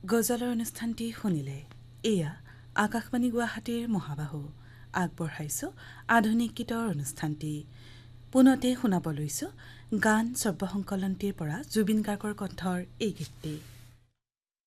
গজলৰ অনুষ্ঠানটি শুনিলে। এয়া আকাশবাণী গুৱাহাটীৰ মহাবাহু আগবঢ়াইছোঁ আধুনিক গীতৰ অনুষ্ঠানটি। পুনতে শুনাব লৈছোঁ গান সৰ্বসংকলনটিৰ পৰা জুবিন গাৰ্গৰ কণ্ঠৰ এই গীতটি।